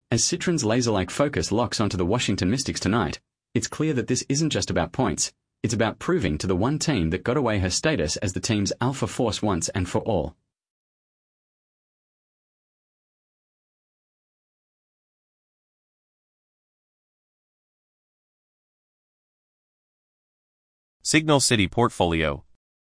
As Citron's laser-like focus locks onto the Washington Mystics tonight, it's clear that this isn't just about points. It's about proving to the one team that got away her status as the team's alpha force once and for all. Signal City Portfolio.